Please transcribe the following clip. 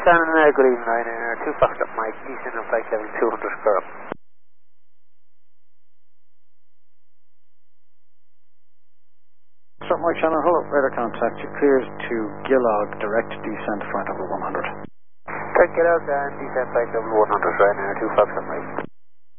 Shannon, good evening, Ryanair. 2 Foxtrot Mike, descend on flight level 200 square up. Foxtrot Mike Shannon, hold up, radar contact. You clears to Gillog, direct descent flight level 100. Take it out and descend flight level 100, Ryanair. 2 Foxtrot Mike.